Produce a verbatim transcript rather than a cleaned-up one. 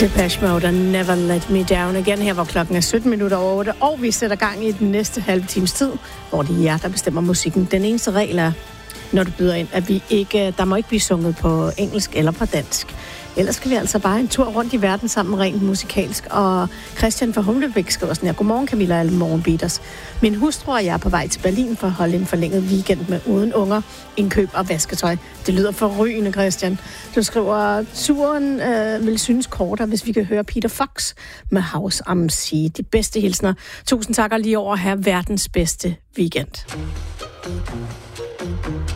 Depeche Mode og Never Let Me Down igen her, hvor klokken er sytten minutter over otte, og vi sætter gang i den næste halve times tid, hvor det er jer, der bestemmer musikken. Den eneste regel er, når du byder ind, at vi ikke, der må ikke blive sunget på engelsk eller på dansk. Ellers skal vi altså bare en tur rundt i verden sammen rent musikalsk. Og Christian fra Humlebæk skriver sådan her: Godmorgen Camilla og alle morgenbeaters. Min hustru og jeg er på vej til Berlin for at holde en forlænget weekend med uden unger, indkøb og vasketøj. Det lyder forrygende, Christian. Du skriver, turen øh, vil synes kortere, hvis vi kan høre Peter Fox med House am See. De bedste hilsner. Tusind tak og lige over at have verdens bedste weekend.